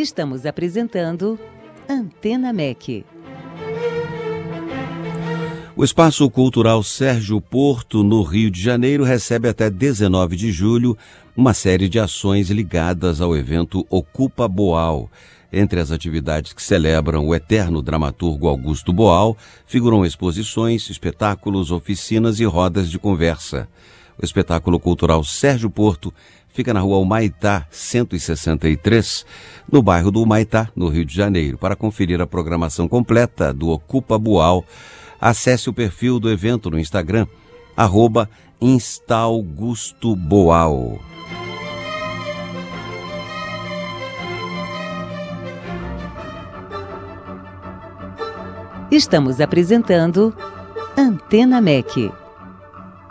Estamos apresentando Antena MEC. O Espaço Cultural Sérgio Porto, no Rio de Janeiro, recebe até 19 de julho uma série de ações ligadas ao evento Ocupa Boal. Entre as atividades que celebram o eterno dramaturgo Augusto Boal, figuram exposições, espetáculos, oficinas e rodas de conversa. O espetáculo cultural Sérgio Porto fica na rua Humaitá, 163, no bairro do Humaitá, no Rio de Janeiro. Para conferir a programação completa do Ocupa Boal, acesse o perfil do evento no Instagram, @instaugustoboal. Estamos apresentando Antena MEC.